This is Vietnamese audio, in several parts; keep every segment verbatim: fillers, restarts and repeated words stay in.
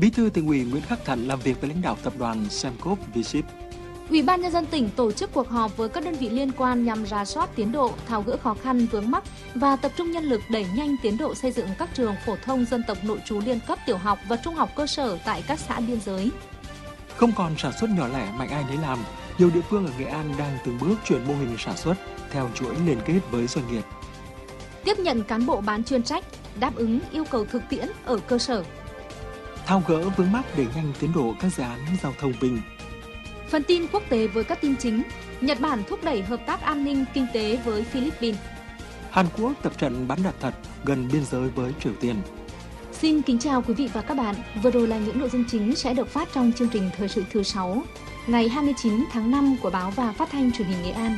Bí thư Tỉnh ủy Nguyễn Khắc Thận làm việc với lãnh đạo tập đoàn Semcop V-Ship. Ủy ban Nhân dân tỉnh tổ chức cuộc họp với các đơn vị liên quan nhằm rà soát tiến độ, tháo gỡ khó khăn vướng mắc và tập trung nhân lực đẩy nhanh tiến độ xây dựng các trường phổ thông dân tộc nội trú liên cấp tiểu học và trung học cơ sở tại các xã biên giới. Không còn sản xuất nhỏ lẻ mạnh ai nấy làm, nhiều địa phương ở Nghệ An đang từng bước chuyển mô hình sản xuất theo chuỗi liên kết với doanh nghiệp. Tiếp nhận cán bộ bán chuyên trách, đáp ứng yêu cầu thực tiễn ở cơ sở. Tháo gỡ vướng mắc để nhanh tiến độ các dự án giao thông vinh. Phần tin quốc tế với các tin chính. Nhật Bản thúc đẩy hợp tác an ninh kinh tế với Philippines. Hàn Quốc tập trận bắn đạn thật gần biên giới với Triều Tiên. Xin kính chào quý vị và các bạn. Vừa rồi là những nội dung chính sẽ được phát trong chương trình thời sự thứ sáu, ngày hai mươi chín tháng năm của Báo và Phát thanh Truyền hình Nghệ An.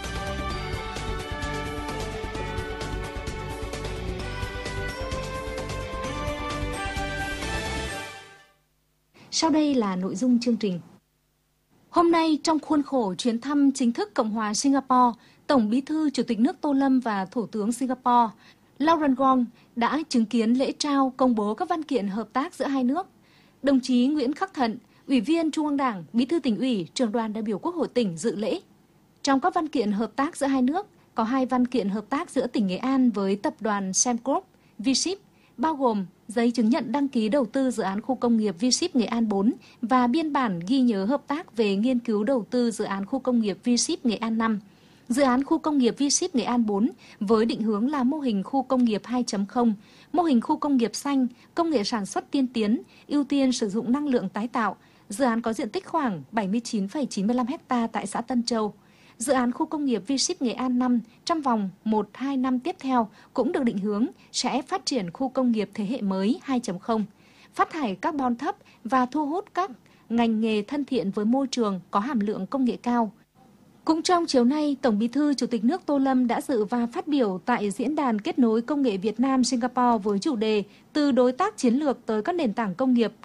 Sau đây là nội dung chương trình. Hôm nay, trong khuôn khổ chuyến thăm chính thức Cộng hòa Singapore, Tổng Bí thư Chủ tịch nước Tô Lâm và Thủ tướng Singapore Lauren Wong đã chứng kiến lễ trao công bố các văn kiện hợp tác giữa hai nước. Đồng chí Nguyễn Khắc Thận, Ủy viên Trung ương Đảng, Bí thư Tỉnh ủy, Trưởng đoàn đại biểu Quốc hội tỉnh dự lễ. Trong các văn kiện hợp tác giữa hai nước, có hai văn kiện hợp tác giữa tỉnh Nghệ An với tập đoàn Semcop V-Ship, bao gồm giấy chứng nhận đăng ký đầu tư dự án khu công nghiệp V-Ship Nghệ An bốn và biên bản ghi nhớ hợp tác về nghiên cứu đầu tư dự án khu công nghiệp V-Ship Nghệ An năm. Dự án khu công nghiệp V-Ship Nghệ An bốn với định hướng là mô hình khu công nghiệp hai chấm không, mô hình khu công nghiệp xanh, công nghệ sản xuất tiên tiến, ưu tiên sử dụng năng lượng tái tạo. Dự án có diện tích khoảng bảy mươi chín phẩy chín mươi lăm ha tại xã Tân Châu. Dự án khu công nghiệp V-Ship Nghệ An năm trong vòng một đến hai năm tiếp theo cũng được định hướng sẽ phát triển khu công nghiệp thế hệ mới hai chấm không, phát thải carbon thấp và thu hút các ngành nghề thân thiện với môi trường có hàm lượng công nghệ cao. Cũng trong chiều nay, Tổng Bí thư Chủ tịch nước Tô Lâm đã dự và phát biểu tại Diễn đàn Kết nối Công nghệ Việt Nam Singapore với chủ đề Từ đối tác chiến lược tới các nền tảng công nghiệp